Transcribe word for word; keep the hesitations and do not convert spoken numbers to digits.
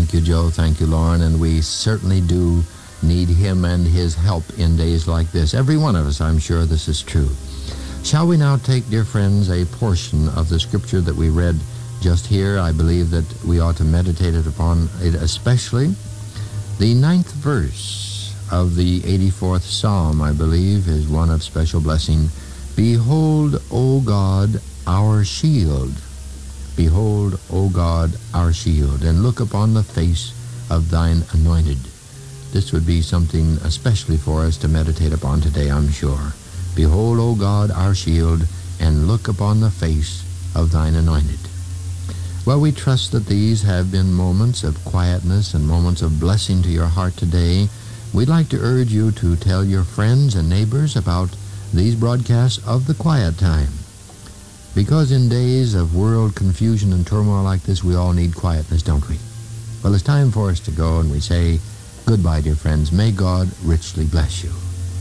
Thank you, Joe. Thank you, Lauren. And we certainly do need him and his help in days like this. Every one of us, I'm sure this is true. Shall we now take, dear friends, a portion of the scripture that we read just here? I believe that we ought to meditate upon it especially. The ninth verse of the eighty-fourth Psalm, I believe, is one of special blessing. Behold, O God, our shield. Behold, O God, our shield, and look upon the face of thine anointed. This would be something especially for us to meditate upon today, I'm sure. Behold, O God, our shield, and look upon the face of thine anointed. Well, we trust that these have been moments of quietness and moments of blessing to your heart today. We'd like to urge you to tell your friends and neighbors about these broadcasts of the Quiet Time. Because in days of world confusion and turmoil like this, we all need quietness, don't we? Well, it's time for us to go, and we say goodbye, dear friends. May God richly bless you.